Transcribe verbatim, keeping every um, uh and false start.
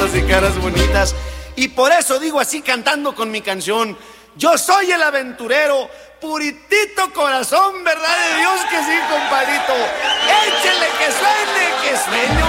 y caras bonitas. Y por eso digo así cantando con mi canción: yo soy el aventurero, puritito corazón, verdad de Dios que sí, compadrito. Échele que suene, que suene.